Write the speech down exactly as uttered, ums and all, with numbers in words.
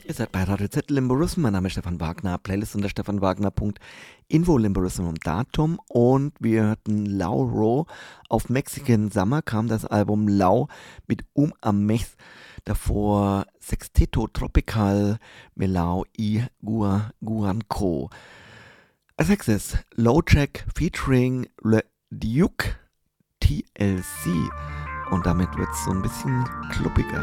Ihr seid bei Radio Z Limborism, mein Name ist Stefan Wagner, Playlist unter stefanwagner punkt info, Limborism um Datum, und wir hörten Lau Ro. Auf Mexican Summer kam das Album Lau mit Um Amex, davor Sexteto Tropical, Melau y Gua Guanco. Als nächstes Low Jack featuring Le Duke T L C, und damit wird es so ein bisschen kluppiger.